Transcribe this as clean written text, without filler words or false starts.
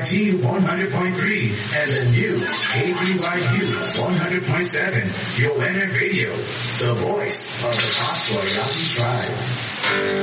KYT 100.3 and the new KBYU 100.7, your internet radio, the voice of the Pastor Yaki tribe.